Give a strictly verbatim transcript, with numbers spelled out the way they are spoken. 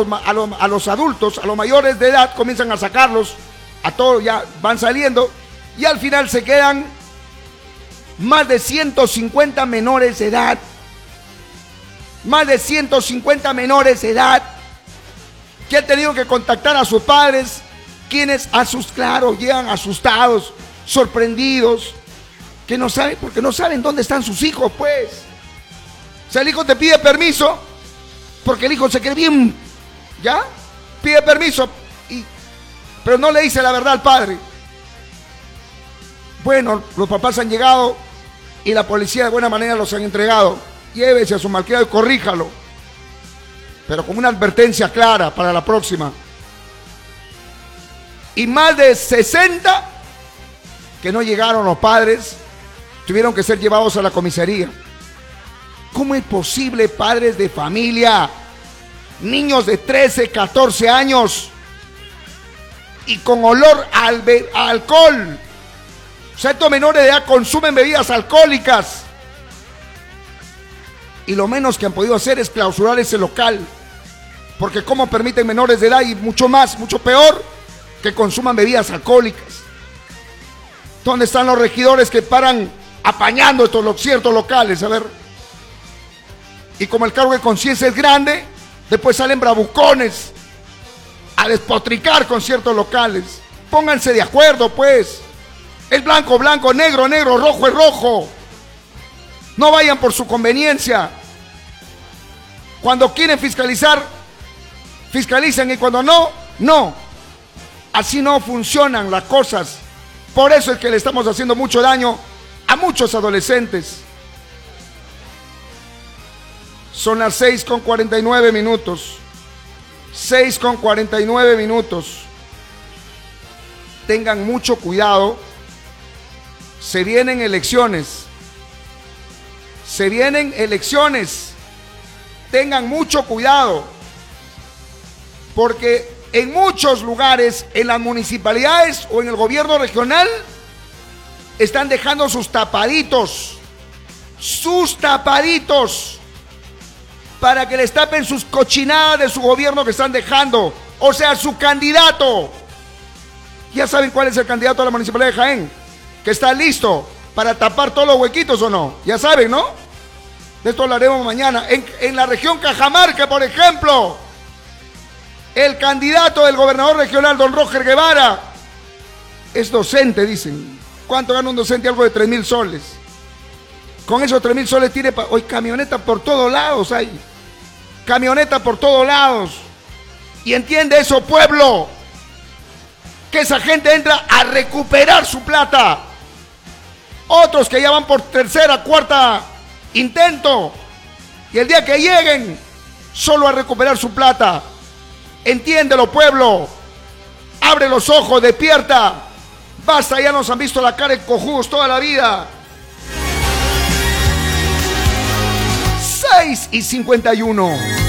los, a, los, a los adultos, a los mayores de edad, comienzan a sacarlos, a todos ya van saliendo, y al final se quedan más de ciento cincuenta menores de edad, más de ciento cincuenta menores de edad, que han tenido que contactar a sus padres, quienes asus, claro, llegan asustados, sorprendidos, que no saben, porque no saben dónde están sus hijos, pues. O sea, el hijo te pide permiso, porque el hijo se cree bien, ¿ya? Pide permiso, y, pero no le dice la verdad al padre. Bueno, los papás han llegado y la policía de buena manera los han entregado. Llévese a su malcriado y corríjalo, pero con una advertencia clara para la próxima. Y más de sesenta que no llegaron los padres, tuvieron que ser llevados a la comisaría. ¿Cómo es posible, padres de familia, niños de trece, catorce años y con olor al a alcohol? O sea, estos menores de edad consumen bebidas alcohólicas y lo menos que han podido hacer es clausurar ese local, porque cómo permiten menores de edad y mucho más, mucho peor, que consuman bebidas alcohólicas. ¿Dónde están los regidores que paran apañando estos ciertos locales? A ver. Y como el cargo de conciencia es grande, después salen bravucones a despotricar con ciertos locales. Pónganse de acuerdo, pues. Es blanco, blanco, negro, negro, rojo es rojo. No vayan por su conveniencia. Cuando quieren fiscalizar, fiscalicen, y cuando no, no. Así no funcionan las cosas. Por eso es que le estamos haciendo mucho daño a muchos adolescentes. Son las seis con cuarenta y nueve minutos. seis con cuarenta y nueve minutos. Tengan mucho cuidado. Se vienen elecciones. Se vienen elecciones. Tengan mucho cuidado. Porque en muchos lugares, en las municipalidades o en el gobierno regional, están dejando sus tapaditos. Sus tapaditos. Para que les tapen sus cochinadas de su gobierno que están dejando. O sea, su candidato. ¿Ya saben cuál es el candidato a la municipalidad de Jaén? Que está listo para tapar todos los huequitos, ¿o no? Ya saben, ¿no? De esto hablaremos mañana. En, en la región Cajamarca, por ejemplo, el candidato del gobernador regional, don Roger Guevara, es docente, dicen. ¿Cuánto gana un docente? Algo de tres mil soles. Con esos tres mil soles tiene... Pa- hoy camioneta por todos lados hay. Camioneta por todos lados. Y entiende eso, pueblo. Que esa gente entra a recuperar su plata. Otros que ya van por tercera, cuarta intento. Y el día que lleguen, solo a recuperar su plata. Entiéndelo, pueblo. Abre los ojos, despierta. Basta, ya nos han visto la cara de cojudos toda la vida. seis y cincuenta y uno.